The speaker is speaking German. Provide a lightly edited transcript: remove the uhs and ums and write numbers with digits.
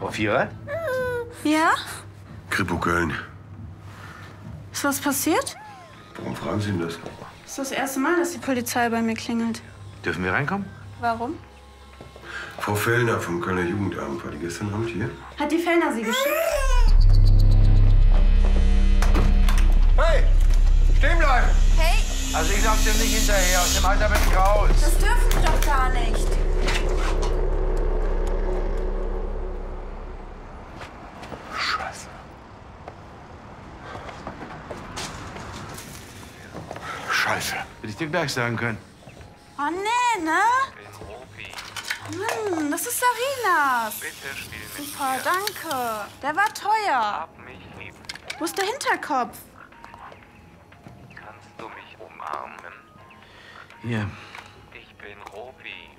Frau Vierer? Ja? Kripo Köln. Ist was passiert? Warum fragen Sie denn das? Das ist das erste Mal, dass die Polizei bei mir klingelt. Dürfen wir reinkommen? Warum? Frau Fellner vom Kölner Jugendamt, war die gestern Abend hier? Hat die Fellner Sie geschickt? Hey! Stehen bleiben! Hey, Also ich lauf dir nicht hinterher. Aus dem Alter bin ich raus. das dürfen Sie doch gar nicht. Scheiße. Scheiße. Hätte ich dir gleich sagen können. Oh, nee, ne? Mann, das ist Sarinas. Bitte spiel mit Super, mir. danke. Der war teuer. Hab mich lieb. Wo ist der Hinterkopf? Kannst du mich umarmen? Hier. Ich bin Robi.